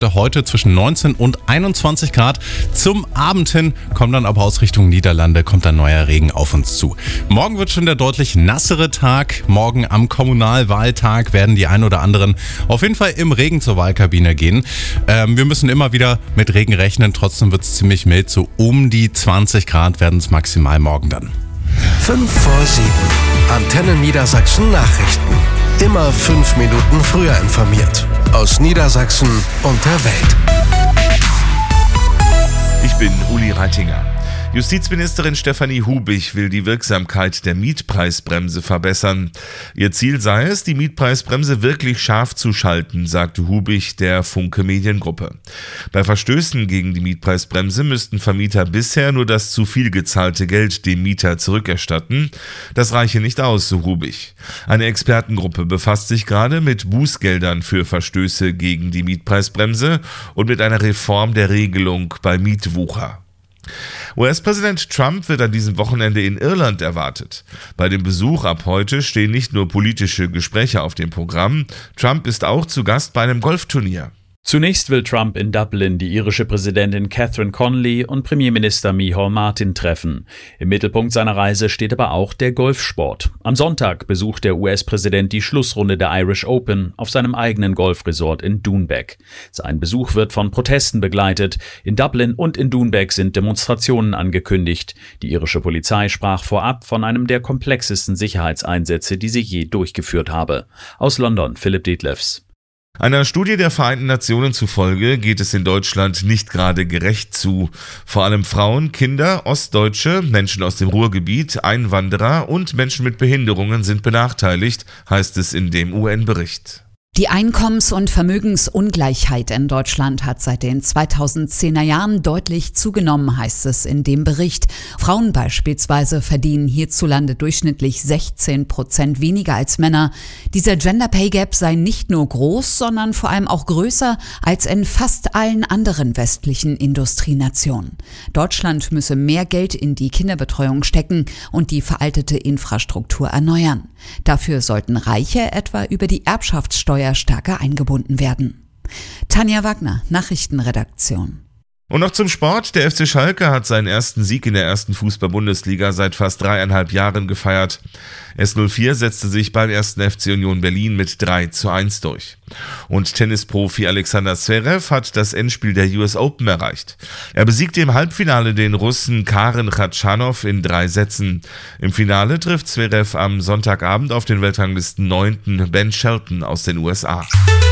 Heute zwischen 19 und 21 Grad. Zum Abend hin kommt dann aber aus Richtung Niederlande, kommt dann neuer Regen auf uns zu. Morgen wird schon der deutlich nassere Tag. Morgen am Kommunalwahltag werden die ein oder anderen auf jeden Fall im Regen zur Wahlkabine gehen. Wir müssen immer wieder mit Regen rechnen. Trotzdem wird es ziemlich mild. So um die 20 Grad werden es maximal morgen dann. 5 vor 7. Antenne Niedersachsen Nachrichten. Immer 5 Minuten früher informiert. Aus Niedersachsen und der Welt. Ich bin Uli Reitinger. Justizministerin Stefanie Hubich will die Wirksamkeit der Mietpreisbremse verbessern. Ihr Ziel sei es, die Mietpreisbremse wirklich scharf zu schalten, sagte Hubich der Funke Mediengruppe. Bei Verstößen gegen die Mietpreisbremse müssten Vermieter bisher nur das zu viel gezahlte Geld dem Mieter zurückerstatten. Das reiche nicht aus, so Hubich. Eine Expertengruppe befasst sich gerade mit Bußgeldern für Verstöße gegen die Mietpreisbremse und mit einer Reform der Regelung bei Mietwucher. US-Präsident Trump wird an diesem Wochenende in Irland erwartet. Bei dem Besuch ab heute stehen nicht nur politische Gespräche auf dem Programm, Trump ist auch zu Gast bei einem Golfturnier. Zunächst will Trump in Dublin die irische Präsidentin Catherine Connolly und Premierminister Micheál Martin treffen. Im Mittelpunkt seiner Reise steht aber auch der Golfsport. Am Sonntag besucht der US-Präsident die Schlussrunde der Irish Open auf seinem eigenen Golfresort in Doonbeg. Sein Besuch wird von Protesten begleitet. In Dublin und in Doonbeg sind Demonstrationen angekündigt. Die irische Polizei sprach vorab von einem der komplexesten Sicherheitseinsätze, die sie je durchgeführt habe. Aus London, Philipp Detlefs. Einer Studie der Vereinten Nationen zufolge geht es in Deutschland nicht gerade gerecht zu. Vor allem Frauen, Kinder, Ostdeutsche, Menschen aus dem Ruhrgebiet, Einwanderer und Menschen mit Behinderungen sind benachteiligt, heißt es in dem UN-Bericht. Die Einkommens- und Vermögensungleichheit in Deutschland hat seit den 2010er Jahren deutlich zugenommen, heißt es in dem Bericht. Frauen beispielsweise verdienen hierzulande durchschnittlich 16% weniger als Männer. Dieser Gender Pay Gap sei nicht nur groß, sondern vor allem auch größer als in fast allen anderen westlichen Industrienationen. Deutschland müsse mehr Geld in die Kinderbetreuung stecken und die veraltete Infrastruktur erneuern. Dafür sollten Reiche etwa über die Erbschaftssteuer stärker eingebunden werden. Tanja Wagner, Nachrichtenredaktion. Und noch zum Sport. Der FC Schalke hat seinen ersten Sieg in der ersten Fußball-Bundesliga seit fast 3,5 Jahren gefeiert. S04 setzte sich beim ersten FC Union Berlin mit 3:1 durch. Und Tennisprofi Alexander Zverev hat das Endspiel der US Open erreicht. Er besiegte im Halbfinale den Russen Karen Khachanov in 3 Sätzen. Im Finale trifft Zverev am Sonntagabend auf den Weltranglisten 9. Ben Shelton aus den USA.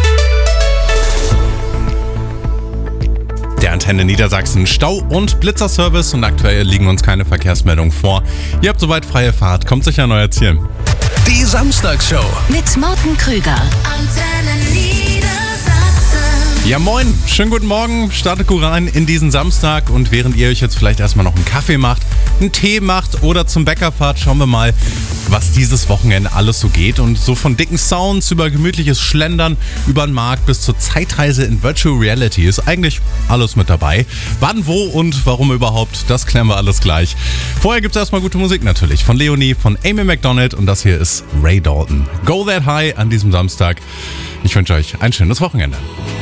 Der Antenne Niedersachsen Stau- und Blitzerservice und aktuell liegen uns keine Verkehrsmeldungen vor. Ihr habt soweit freie Fahrt, kommt sicher ein neuer Ziel. Die Samstagshow mit Morten Krüger. Antenne Niedersachsen. Ja moin, schönen guten Morgen, startet gut rein in diesen Samstag und während ihr euch jetzt vielleicht erstmal noch einen Kaffee macht, einen Tee macht oder zum Bäcker fahrt, schauen wir mal, was dieses Wochenende alles so geht und so von dicken Sounds über gemütliches Schlendern über den Markt bis zur Zeitreise in Virtual Reality ist eigentlich alles mit dabei. Wann, wo und warum überhaupt, das klären wir alles gleich. Vorher gibt es erstmal gute Musik natürlich von Leonie, von Amy McDonald und das hier ist Ray Dalton. Go That High an diesem Samstag. Ich wünsche euch ein schönes Wochenende.